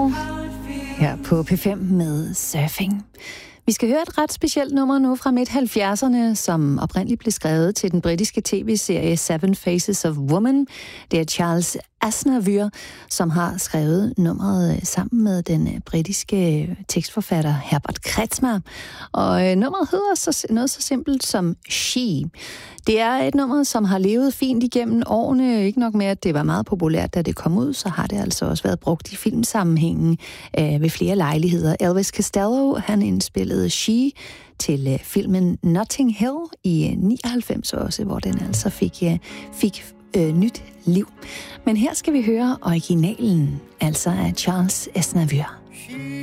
Her på P5 med Surfing. Vi skal høre et ret specielt nummer nu fra midt-70'erne, som oprindeligt blev skrevet til den britiske tv-serie Seven Faces of Woman. Det er Charles Aznavour, som har skrevet nummeret sammen med den britiske tekstforfatter Herbert Kretschmer. Og nummeret hedder noget så simpelt som She. Det er et nummer, som har levet fint igennem årene. Ikke nok med, at det var meget populært, da det kom ud, så har det altså også været brugt i filmsammenhængen ved flere lejligheder. Elvis Costello, han indspillede She til filmen Notting Hill i 99 også, hvor den altså fik nyt liv. Men her skal vi høre originalen, altså af Charles Aznavour.